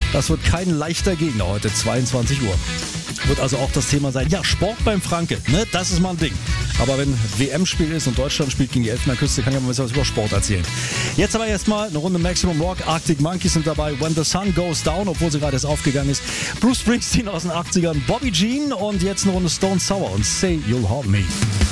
Das wird kein leichter Gegner heute, 22 Uhr. Wird also auch das Thema sein. Ja, Sport beim Franke, ne? Das ist mal ein Ding. Aber wenn WM-Spiel ist und Deutschland spielt gegen die Elfenbeinküste, kann ich mal ein bisschen was über Sport erzählen. Jetzt aber erstmal eine Runde Maximum Rock. Arctic Monkeys sind dabei. When the Sun Goes Down, obwohl sie gerade erst aufgegangen ist. Bruce Springsteen aus den 80ern. Bobby Jean und jetzt eine Runde Stone Sour und Say You'll Haunt Me.